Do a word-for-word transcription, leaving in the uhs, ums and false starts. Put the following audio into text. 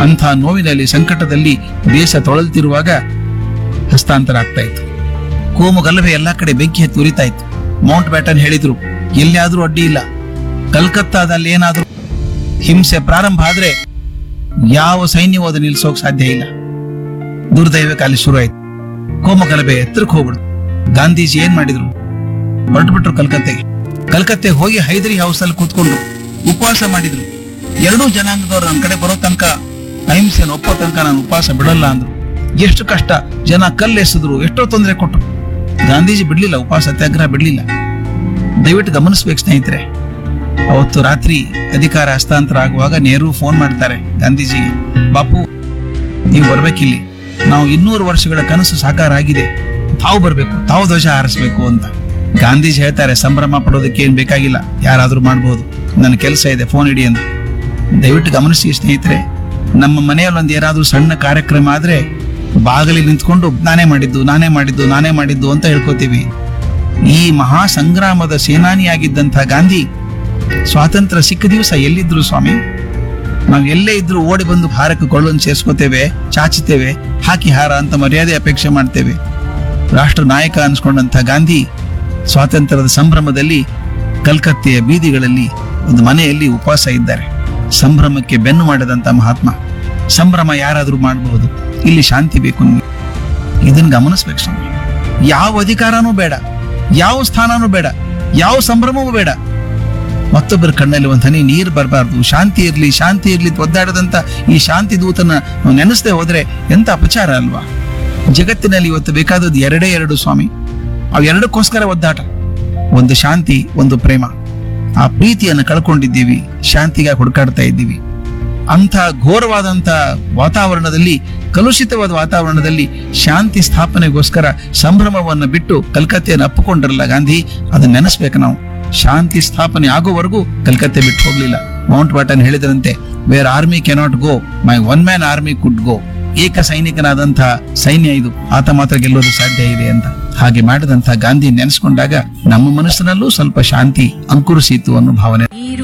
ಅಂಥ ನೋವಿನಲ್ಲಿ ಸಂಕಟದಲ್ಲಿ ದೇಶ ತೊಳಲ್ತಿರುವಾಗ ಹಸ್ತಾಂತರ ಆಗ್ತಾ ಇತ್ತು. ಕೋಮು ಗಲಭೆ ಎಲ್ಲಾ ಕಡೆ ಬೆಂಕಿ ಹತ್ತಿ ಉರಿತಾ ಇತ್ತು. ಮೌಂಟ್ ಬ್ಯಾಟನ್ ಹೇಳಿದ್ರು, ಎಲ್ಲಿಯಾದ್ರೂ ಅಡ್ಡಿ ಇಲ್ಲ, ಕಲ್ಕತ್ತಾದಲ್ಲಿ ಏನಾದ್ರೂ ಹಿಂಸೆ ಪ್ರಾರಂಭ ಆದ್ರೆ ಯಾವ ಸೈನ್ಯವೂ ಅದು ನಿಲ್ಸೋಕ್ ಸಾಧ್ಯ ಇಲ್ಲ. ದುರ್ದೈವಕ್ಕೆ ಅಲ್ಲಿ ಶುರು ಆಯ್ತು. ಕೋಮು ಗಲಭೆ ಎತ್ತರಕ್ಕೆ ಹೋಗ್ಬಿಡ್ತು. ಗಾಂಧೀಜಿ ಏನ್ ಮಾಡಿದ್ರು, ಹೊರಟುಬಿಟ್ರು ಕಲ್ಕತ್ತೆಗೆ. ಕಲ್ಕತ್ತೆಗೆ ಹೋಗಿ ಹೈದರಿ ಹೌಸ್ ಅಲ್ಲಿ ಕೂತ್ಕೊಂಡು ಉಪವಾಸ ಮಾಡಿದ್ರು. ಎರಡೂ ಜನಾಂಗದವ್ರು ನನ್ನ ಕಡೆ ಬರೋ ತನಕ, ಅಹಿಂಸೆಯನ್ನು ಒಪ್ಪೋ ತನಕ ನಾನು ಉಪವಾಸ ಬಿಡಲ್ಲ ಅಂದ್ರು. ಎಷ್ಟು ಕಷ್ಟ, ಜನ ಕಲ್ಲೆಸೆದ್ರು, ಎಷ್ಟೋ ತೊಂದರೆ ಕೊಟ್ಟರು. ಗಾಂಧೀಜಿ ಬಿಡ್ಲಿಲ್ಲ, ಉಪವಾಸ ಸತ್ಯಾಗ್ರಹ ಬಿಡ್ಲಿಲ್ಲ. ದಯವಿಟ್ಟು ಗಮನಿಸ್ಬೇಕು ಸ್ನೇಹಿತರೆ, ಅವತ್ತು ರಾತ್ರಿ ಅಧಿಕಾರ ಹಸ್ತಾಂತರ ಆಗುವಾಗ ನೆಹರು ಫೋನ್ ಮಾಡ್ತಾರೆ ಗಾಂಧೀಜಿಗೆ, ಬಾಪು ನೀವು ಬರ್ಬೇಕಿಲ್ಲಿ, ನಾವು ಇನ್ನೂರು ವರ್ಷಗಳ ಕನಸು ಸಾಕಾರ ಆಗಿದೆ, ತಾವು ಬರ್ಬೇಕು, ತಾವು ಧ್ವಜ ಹಾರಿಸ್ಬೇಕು ಅಂತ. ಗಾಂಧೀಜಿ ಹೇಳ್ತಾರೆ, ಸಂಭ್ರಮ ಪಡೋದಕ್ಕೆ ಏನ್ ಬೇಕಾಗಿಲ್ಲ, ಯಾರಾದ್ರೂ ಮಾಡ್ಬೋದು, ನನ್ನ ಕೆಲಸ ಇದೆ, ಫೋನ್ ಇಡಿ ಅಂತ. ದಯವಿಟ್ಟು ಗಮನಿಸಿ ಸ್ನೇಹಿತರೆ, ನಮ್ಮ ಮನೆಯಲ್ಲಿ ಒಂದು ಏನಾದ್ರೂ ಸಣ್ಣ ಕಾರ್ಯಕ್ರಮ ಆದ್ರೆ ಬಾಗಿಲಿಗೆ ನಿಂತ್ಕೊಂಡು ನಾನೇ ಮಾಡಿದ್ದು ನಾನೇ ಮಾಡಿದ್ದು ನಾನೇ ಮಾಡಿದ್ದು ಅಂತ ಹೇಳ್ಕೋತೀವಿ. ಈ ಮಹಾ ಸಂಗ್ರಾಮದ ಸೇನಾನಿಯಾಗಿದ್ದಂಥ ಗಾಂಧಿ ಸ್ವಾತಂತ್ರ್ಯ ಸಿಕ್ಕ ದಿವಸ ಎಲ್ಲಿದ್ರು ಸ್ವಾಮಿ? ನಾವು ಎಲ್ಲೇ ಇದ್ರು ಓಡಿ ಬಂದು ಹಾರಕ್ಕೆ ಕೊಳ್ಳನ್ನು ಸೇರ್ಸ್ಕೋತೇವೆ, ಚಾಚುತ್ತೇವೆ, ಹಾಕಿ ಹಾರ ಅಂತ ಮರ್ಯಾದೆ ಅಪೇಕ್ಷೆ ಮಾಡ್ತೇವೆ. ರಾಷ್ಟ್ರ ನಾಯಕ ಅನ್ಸ್ಕೊಂಡಂಥ ಗಾಂಧಿ ಸ್ವಾತಂತ್ರ್ಯದ ಸಂಭ್ರಮದಲ್ಲಿ ಕಲ್ಕತ್ತೆಯ ಬೀದಿಗಳಲ್ಲಿ ಒಂದು ಮನೆಯಲ್ಲಿ ಉಪವಾಸ ಇದ್ದಾರೆ. ಸಂಭ್ರಮಕ್ಕೆ ಬೆನ್ನು ಮಾಡದಂತ ಮಹಾತ್ಮ. ಸಂಭ್ರಮ ಯಾರಾದ್ರೂ ಮಾಡಬಹುದು, ಇಲ್ಲಿ ಶಾಂತಿ ಬೇಕು ನಿಮಗೆ. ಇದನ್ನ ಗಮನಿಸ್ಬೇಕು ಸ್ವಾಮಿ. ಯಾವ ಅಧಿಕಾರನೂ ಬೇಡ, ಯಾವ ಸ್ಥಾನನೂ ಬೇಡ, ಯಾವ ಸಂಭ್ರಮವೂ ಬೇಡ. ಮತ್ತೊಬ್ಬರ ಕಣ್ಣಲ್ಲಿ ಒಂದು ಹನಿ ನೀರು ಬರಬಾರ್ದು. ಶಾಂತಿ ಇರ್ಲಿ ಶಾಂತಿ ಇರ್ಲಿ ಒದ್ದಾಡದಂತ ಈ ಶಾಂತಿ ದೂತನ ನಾವು ನೆನೆಸದೆ ಹೋದ್ರೆ ಎಂತ ಅಪಚಾರ ಅಲ್ವಾ? ಜಗತ್ತಿನಲ್ಲಿ ಇವತ್ತು ಬೇಕಾದದ್ದು ಎರಡೇ ಎರಡು ಸ್ವಾಮಿ. ಅವು ಎರಡಕ್ಕೋಸ್ಕರ ಒದ್ದಾಟ. ಒಂದು ಶಾಂತಿ, ಒಂದು ಪ್ರೇಮ. ಆ ಪ್ರೀತಿಯನ್ನು ಕಳ್ಕೊಂಡಿದ್ದೀವಿ, ಶಾಂತಿಗಾಗಿ ಹುಡುಕಾಡ್ತಾ ಇದ್ದೀವಿ. ಅಂಥ ಘೋರವಾದಂಥ ವಾತಾವರಣದಲ್ಲಿ, ಕಲುಷಿತವಾದ ವಾತಾವರಣದಲ್ಲಿ ಶಾಂತಿ ಸ್ಥಾಪನೆಗೋಸ್ಕರ ಸಂಭ್ರಮವನ್ನು ಬಿಟ್ಟು ಕಲ್ಕತ್ತೆಯನ್ನು ಅಪ್ಪಿಕೊಂಡ್ರಲ್ಲ ಗಾಂಧಿ, ಅದನ್ನ ನೆನೆಸ್ಬೇಕು ನಾವು. ಶಾಂತಿ ಸ್ಥಾಪನೆ ಆಗೋವರೆಗೂ ಕಲ್ಕತ್ತೆ ಬಿಟ್ಟು ಹೋಗ್ಲಿಲ್ಲ. ಮೌಂಟ್ ಬ್ಯಾಟನ್ ಹೇಳಿದ್ರಂತೆ, wear army cannot go, my one man army ಕುಡ್ ಗೋ. ಏಕ ಸೈನಿಕನಾದಂತಹ ಸೈನ್ಯ ಇದು, ಆತ ಮಾತ್ರ ಗೆಲ್ಲೋದು ಸಾಧ್ಯ ಇದೆ ಅಂತ. ಹಾಗೆ ಮಾಡಿದಂತಹ ಗಾಂಧಿ ನೆನೆಸ್ಕೊಂಡಾಗ ನಮ್ಮ ಮನಸ್ಸಿನಲ್ಲೂ ಸ್ವಲ್ಪ ಶಾಂತಿ ಅಂಕುರಿಸಿತು ಅನ್ನೋ ಭಾವನೆ